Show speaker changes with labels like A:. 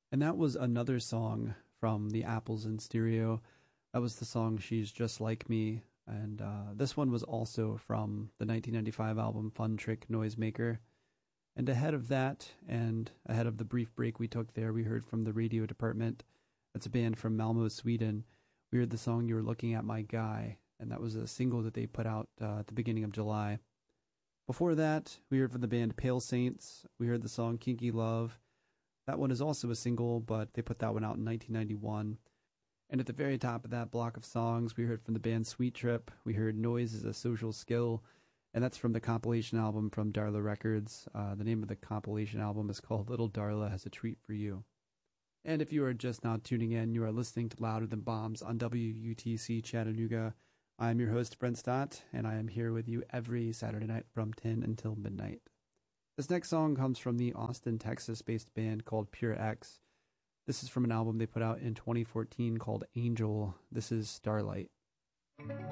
A: And that was another song from the Apples in Stereo. That was the song She's Just Like Me. And this one was also from the 1995 album Fun Trick Noisemaker. And ahead of that, and ahead of the brief break we took there, we heard from the Radio Department. That's a band from Malmo, Sweden. We heard the song You Were Looking at My Guy, and that was a single that they put out at the beginning of July. Before that, we heard from the band Pale Saints. We heard the song Kinky Love. That one is also a single, but they put that one out in 1991. And at the very top of that block of songs, we heard from the band Sweet Trip. We heard Noise is a Social Skill, and that's from the compilation album from Darla Records. The name of the compilation album is called Little Darla Has a Treat for You. And if you are just now tuning in, you are listening to Louder Than Bombs on WUTC Chattanooga. I'm your host, Brent Stott, and I am here with you every Saturday night from 10 until midnight. This next song comes from the Austin, Texas-based band called Pure X. This is from an album they put out in 2014 called Angel. This is Starlight.